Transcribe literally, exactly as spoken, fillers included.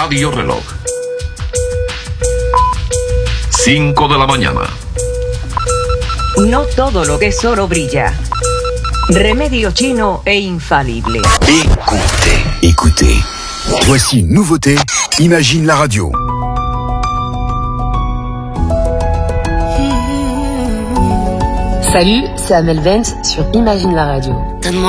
Radio Reloj. cinco de la mañana. No todo lo que es oro brilla. Remedio chino e infalible. Écoutez, écoutez. Voici une nouveauté. Imagine la radio. Salut, c'est Amel Bent sur Imagine la radio.